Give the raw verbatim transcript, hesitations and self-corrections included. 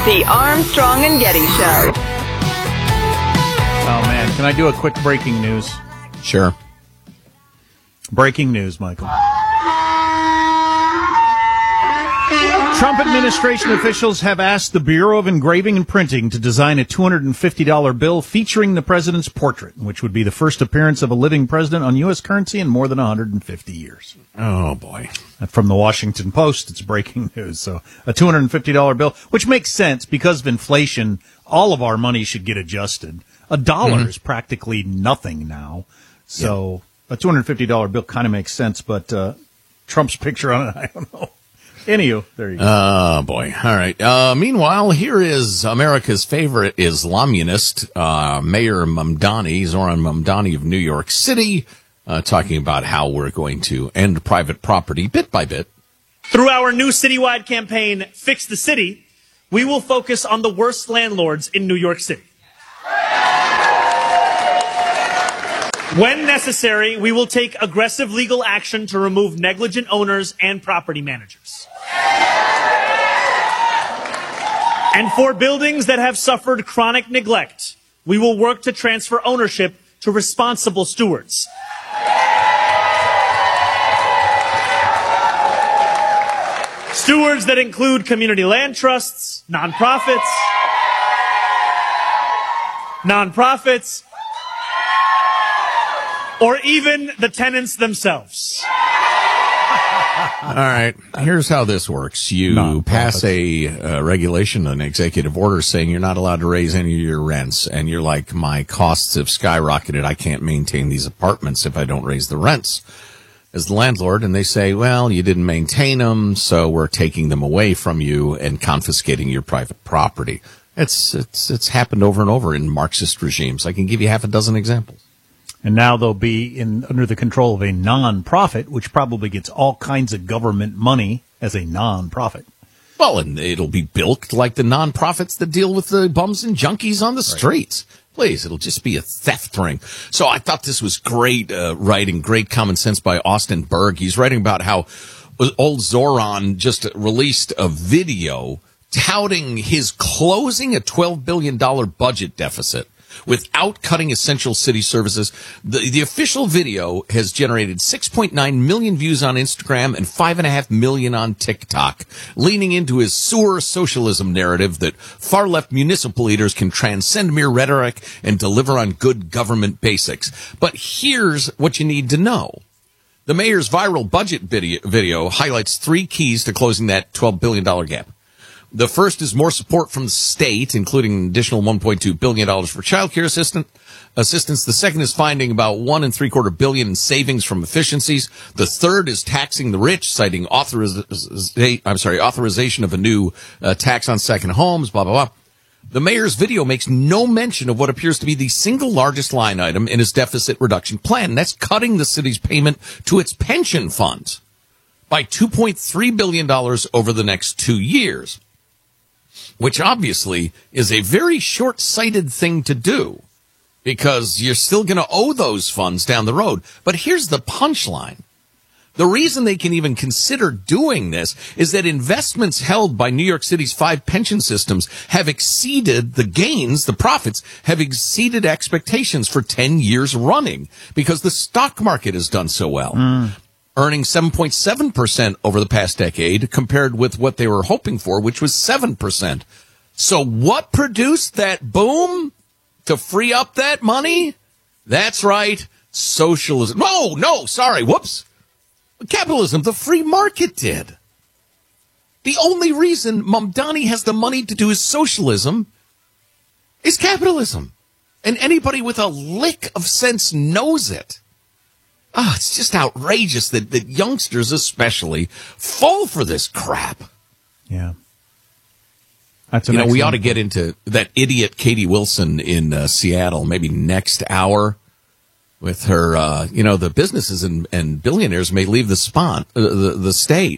The Armstrong and Getty Show. Oh, man. Can I do a quick breaking news? Sure. Breaking news, Michael. Trump administration officials have asked the Bureau of Engraving and Printing to design a two hundred fifty dollars bill featuring the president's portrait, which would be the first appearance of a living president on U S currency in more than one hundred fifty years. Oh, boy. From the Washington Post, it's breaking news. So a two hundred fifty dollars bill, which makes sense because of inflation, all of our money should get adjusted. A dollar mm-hmm. is practically nothing now. So yeah. a two hundred fifty dollars bill kind of makes sense, but uh, Trump's picture on it, I don't know. Anywho, there you go. Oh, boy. All right. Uh, meanwhile, here is America's favorite Islamunist, uh, Mayor Mamdani, Zoran Mamdani of New York City, uh, talking about how we're going to end private property bit by bit. Through our new citywide campaign, Fix the City, we will focus on the worst landlords in New York City. When necessary, we will take aggressive legal action to remove negligent owners and property managers. And for buildings that have suffered chronic neglect, we will work to transfer ownership to responsible stewards. Stewards that include community land trusts, nonprofits, nonprofits, or even the tenants themselves. All right. Here's how this works. You non-profits. pass a uh, regulation, an executive order saying you're not allowed to raise any of your rents. And you're like, my costs have skyrocketed. I can't maintain these apartments if I don't raise the rents as the landlord. And they say, well, you didn't maintain them, so we're taking them away from you and confiscating your private property. It's, it's, it's happened over and over in Marxist regimes. I can give you half a dozen examples. And now they'll be in under the control of a non-profit, which probably gets all kinds of government money as a non-profit. Well, and it'll be bilked like the non-profits that deal with the bums and junkies on the streets. Right. Please, it'll just be a theft ring. So I thought this was great uh, writing, great common sense by Austin Berg. He's writing about how old Zoran just released a video touting his closing a twelve billion dollars budget deficit without cutting essential city services. The, the official video has generated six point nine million views on Instagram and five point five million on TikTok, leaning into his sewer socialism narrative that far-left municipal leaders can transcend mere rhetoric and deliver on good government basics. But here's what you need to know. The mayor's viral budget video, video highlights three keys to closing that twelve billion dollars gap. The first is more support from the state, including an additional one point two billion dollars for child care assistant, assistance. The second is finding about one and three quarter billion in savings from efficiencies. The third is taxing the rich, citing authoriz- I'm sorry, authorization of a new uh, tax on second homes, blah, blah, blah. The mayor's video makes no mention of what appears to be the single largest line item in his deficit reduction plan, and that's cutting the city's payment to its pension funds by two point three billion dollars over the next two years. Which obviously is a very short-sighted thing to do because you're still going to owe those funds down the road. But here's the punchline. The reason they can even consider doing this is that investments held by New York City's five pension systems have exceeded the gains, the profits have exceeded expectations for ten years running because the stock market has done so well. Mm. Earning seven point seven percent over the past decade compared with what they were hoping for, which was seven percent. So what produced that boom to free up that money? That's right, socialism. No, no, sorry, whoops. Capitalism, the free market did. The only reason Mamdani has the money to do his socialism is capitalism. And anybody with a lick of sense knows it. Oh, it's just outrageous that, that youngsters especially fall for this crap. Yeah. That's you know, we ought to get into that idiot Katie Wilson in uh, Seattle maybe next hour with her, uh, you know, the businesses and, and billionaires may leave the spot, uh, the, the state